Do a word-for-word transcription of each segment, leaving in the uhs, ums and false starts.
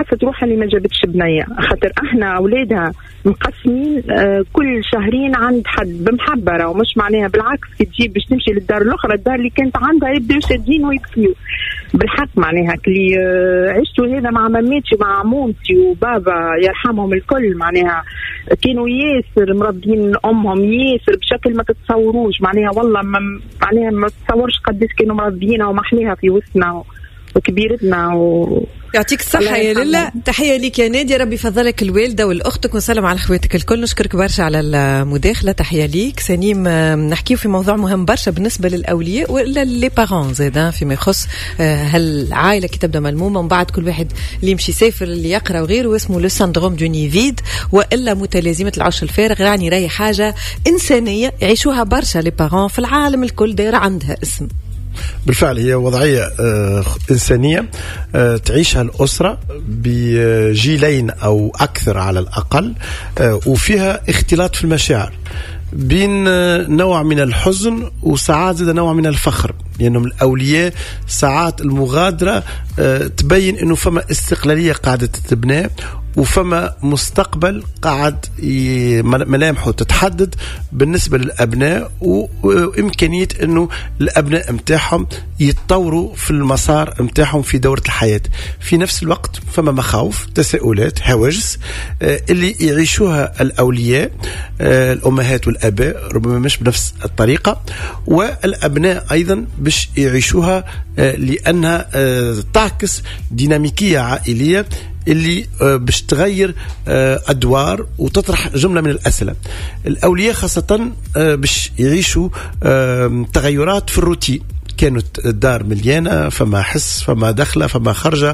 حست روحها اللي ما جابتش بنية، خاطر احنا اولادها مقسمين اه كل شهرين عند حد بمحبرة، ومش معناها بالعكس كي تجيب باش تمشي للدار الاخرى الدار اللي كانت عندها يبداو شادين ويكفيو بالحق. معناها كلي اه عشتوا هذا مع مامتي ومع عمومتي وبابا يرحمهم الكل، معناها كانوا ياسر مربين امهم ياسر بشكل ما تتصوروش، معناها والله معناها ما تتصورش قديش كانوا مربينا ومحليها في وسطنا وكبيرتنا و... يعطيك الصحة يا للا. تحية ليك يا نادية، ربي فضلك الوالدة والأختك ونسلم على أخواتك الكل. نشكرك برشا على المداخلة، تحية ليك. سنيم نحكيه في موضوع مهم برشا بالنسبة للأولياء وإلا لي بارون زيدا فيما يخص هالعائلة كي تبدأ ملمومة ومن بعد كل واحد اللي يمشي يسافر اللي يقرأ وغيره، واسمه لو سندروم دو نيفيد وإلا متلازمة العش الفارغ. يعني راهي حاجة إنسانية يعيشوها برشا لي بارون في العالم الكل، دايرة عندها اسم. بالفعل هي وضعية إنسانية تعيشها الأسرة بجيلين أو أكثر على الأقل، وفيها اختلاط في المشاعر بين نوع من الحزن وساعات زي نوع من الفخر، لأنهم يعني الأولياء ساعات المغادرة تبين أنه فما استقلالية قاعدة تتبنى وفما مستقبل قاعد ملامحه تتحدد بالنسبة للأبناء، وإمكانية أنه الأبناء متاحهم يتطوروا في المسار متاحهم في دورة الحياة. في نفس الوقت فما مخاوف، تساؤلات، هواجس اللي يعيشوها الأولياء الأمهات والأباء ربما مش بنفس الطريقة، والأبناء أيضا باش يعيشوها لأنها تعكس ديناميكية عائلية اللي باش تغير أدوار وتطرح جملة من الأسئلة. الأولياء خاصة باش يعيشوا تغيرات في الروتين، كانت الدار مليانة، فما حس، فما دخلة، فما خرجة،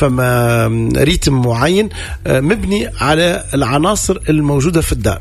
فما ريتم معين مبني على العناصر الموجودة في الدار،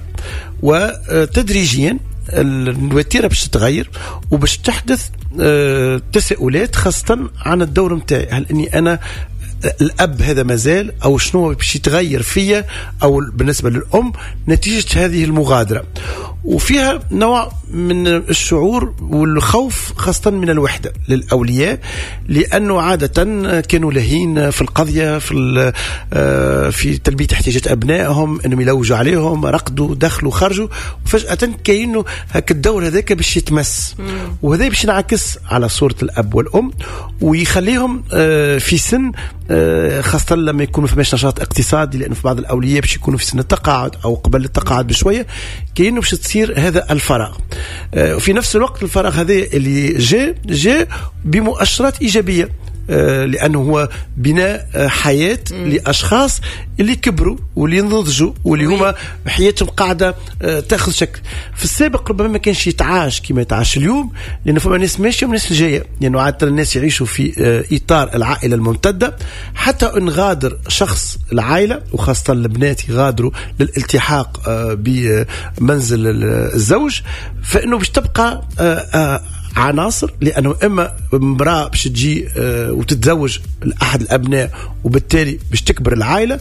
وتدريجيا الوتيرة باش تتغير وباش تحدث تساؤلات خاصة عن الدور متاعي. هل أني أنا الأب هذا مازال أو شنو باش يتغير فيا أو بالنسبة للأم نتيجة هذه المغادرة؟ وفيها نوع من الشعور والخوف خاصة من الوحدة للأولياء، لأنه عادة كانوا لهين في القضية في في تلبية احتياجات أبنائهم، أنهم يلوجوا عليهم، رقدوا، دخلوا، خرجوا، وفجأة كأنه هك الدور هذاك باش يتمس، وهذا باش ينعكس على صورة الأب والأم ويخليهم في سن خاصة لما يكونوا في نشاط اقتصادي، لأنه في بعض الأولياء باش يكونوا في سن التقاعد أو قبل التقاعد بشوية، كأنه باش تصير هذا الفراغ. وفي نفس الوقت الفراغ هذا اللي جاء جاء بمؤشرات إيجابية، لأنه هو بناء حياة لأشخاص اللي كبروا واللي نضجوا واللي هما حياتهم قاعدة تأخذ شكل. في السابق ربما ما كانش يتعاش كما يتعاش اليوم، لأنه فما ناس ماشية وناس جاية، لأنه عادة الناس يعيشوا في إطار العائلة الممتدة. حتى إن غادر شخص العائلة وخاصة البنات يغادروا للالتحاق بمنزل الزوج، فإنه باش تبقى عناصر، لأنه إما امرأة باش تجي وتتزوج أحد الأبناء وبالتالي باش تكبر العائلة،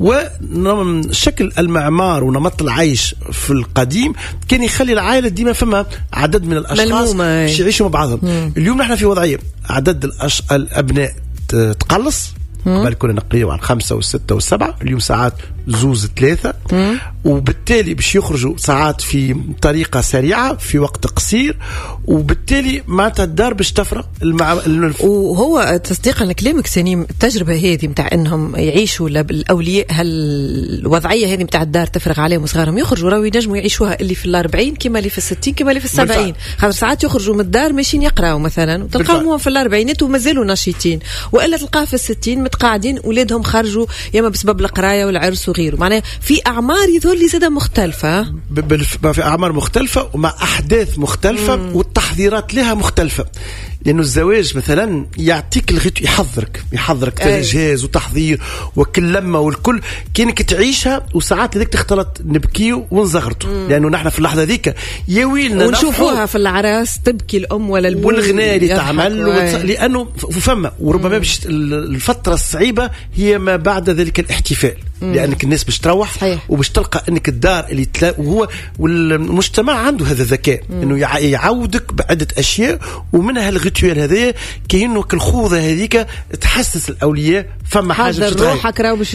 وشكل المعمار ونمط العيش في القديم كان يخلي العائلة ديما فما عدد من الأشخاص باش يعيشوا مع بعضهم. مم. اليوم نحن في وضعية عدد الأش... الأبناء تقلص، قبل كنا نقريبا عن خمسة والستة والسبعة، اليوم ساعات زوز ثلاثة، مم. وبالتالي باش يخرجوا ساعات في طريقة سريعة في وقت قصير، وبالتالي معناتها الدار باش تفرق المع... الف... وهو تصديقا لكلامك سنيم، التجربة هذه متاع انهم يعيشوا الأولياء هالوضعية هذه متاع الدار تفرغ عليهم وصغارهم يخرجوا راهو ينجموا يعيشوها اللي في الأربعين كما اللي في الستين كما اللي في السبعين، خاطر ساعات يخرجوا من الدار ماشيين يقراوا مثلا وتلقاهم في الأربعينات ومازالوا نشيطين، وإلا تلقاه في الستين متقاعدين أولادهم خرجوا ياما بسبب القراية والعرس وغيره. معناه في أعمار يظهر لي زادة مختلفة، في أعمار مختلفة ومع أحداث مختلفة، مم. والتحضيرات لها مختلفة، لأنه الزواج مثلا يعطيك الغيط، يحضرك يحضرك تجهيز وتحضير وكل لمة والكل كأنك تعيشها، وساعات لذلك تختلط نبكي ونزغرته، لأنه نحن في اللحظة ذيك يا ويلنا ونشوفوها في العراس تبكي الأم ولا البول والغناء اللي تعمل وتص... لأنه فما وربما بش الفترة الصعيبة هي ما بعد ذلك الاحتفال، لأنك الناس باش تروح وباش تلقى أنك الدار اللي تلا... وهو والمجتمع عنده هذا الذكاء أنه يعودك بعدة أشياء، ومنها الغيت الريتوال هذايا كأنه الخوذه هذيك تحسس الاولياء فما حاجه حضر روحك راهو